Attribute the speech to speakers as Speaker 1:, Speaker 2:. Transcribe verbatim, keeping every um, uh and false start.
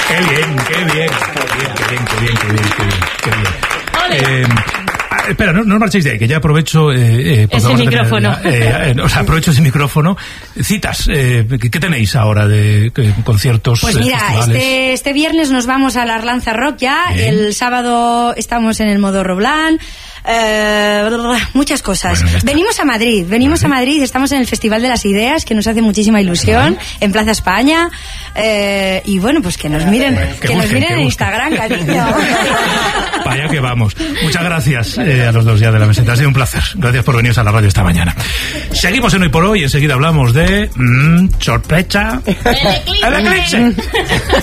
Speaker 1: Qué bien, qué bien, qué bien, qué bien, qué bien, qué bien, qué bien. Qué bien. Eh, Espera, no, no marchéis de ahí, que ya aprovecho eh, eh,
Speaker 2: ese micrófono.
Speaker 1: Tener, eh, eh, o sea, aprovecho ese micrófono. Citas, eh, ¿qué, ¿qué tenéis ahora de, de conciertos?
Speaker 3: Pues mira,
Speaker 1: eh,
Speaker 3: este, este viernes nos vamos a la Arlanza Rock ya. Bien. El sábado estamos en el Modorro Blanc. Eh, muchas cosas. Bueno, venimos a Madrid, venimos vale. a Madrid, estamos en el Festival de las Ideas, que nos hace muchísima ilusión, vale. en Plaza España. Eh, y bueno, pues que nos miren, bueno, que, que busquen, nos miren en Instagram, cariño.
Speaker 1: Para allá que vamos. Muchas gracias eh, a los dos ya de la meseta. Ha sido un placer. Gracias por venir a la radio esta mañana. Seguimos en Hoy por Hoy y enseguida hablamos de mmm, sorpresa.
Speaker 2: El eclipse.
Speaker 1: El eclipse.